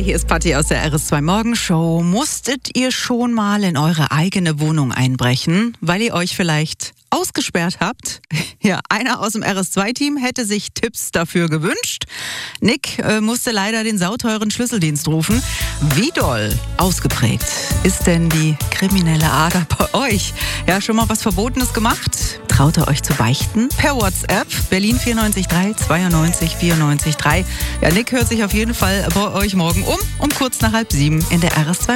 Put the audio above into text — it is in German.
hier ist Patti aus der RS2 Morgenshow. Musstet ihr schon mal in eure eigene Wohnung einbrechen, weil ihr euch vielleicht ausgesperrt habt? Ja, einer aus dem RS2-Team hätte sich Tipps dafür gewünscht. Nick musste leider den sauteuren Schlüsseldienst rufen. Wie doll ausgeprägt ist denn die kriminelle Ader bei euch? Ja, schon mal was Verbotenes gemacht? Traut ihr euch zu beichten? Per WhatsApp, Berlin 94 92 94 3. Ja, Nick hört sich auf jeden Fall bei euch morgen um kurz nach 6:30 in der RS2